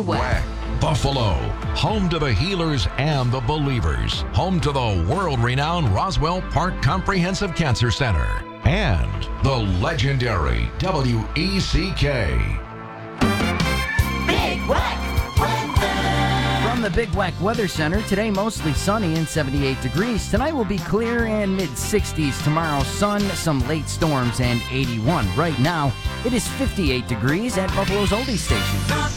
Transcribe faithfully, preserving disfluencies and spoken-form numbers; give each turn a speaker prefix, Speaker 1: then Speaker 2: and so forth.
Speaker 1: Wack.
Speaker 2: Buffalo, home to the healers and the believers, home to the world-renowned Roswell Park Comprehensive Cancer Center, and the legendary W E C K.
Speaker 3: Big Wack Weather!
Speaker 1: From the Big Wack Weather Center, today mostly sunny and seventy-eight degrees. Tonight will be clear and mid-sixties. Tomorrow, sun, some late storms, and eighty-one. Right now, it is fifty-eight degrees at Buffalo's Oldie Station.